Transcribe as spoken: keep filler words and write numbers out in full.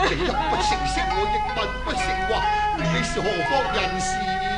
你一不成聲，我亦默不成話，你是何方人士？